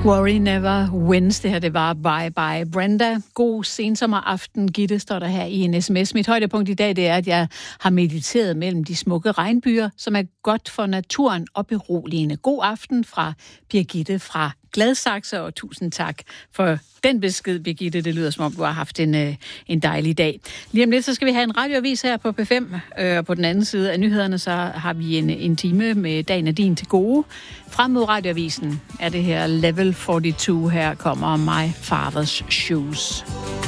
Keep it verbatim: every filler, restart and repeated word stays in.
Worry never wins. Det her, det var Bye Bye Brenda. God sensommeraften, Gitte, står der her i en sms. Mit højdepunkt i dag, det er, at jeg har mediteret mellem de smukke regnbyer, som er godt for naturen og beroligende. God aften fra Birgitte fra Gladsaxe, og tusind tak for den besked, Birgitte. Det lyder, som om du har haft en, en dejlig dag. Lige om lidt, så skal vi have en radioavis her på P fem, og på den anden side af nyhederne, så har vi en, en time med dagen af din til gode. Frem mod radioavisen er det her Level fireogfyrre, her kommer My Father's Shoes.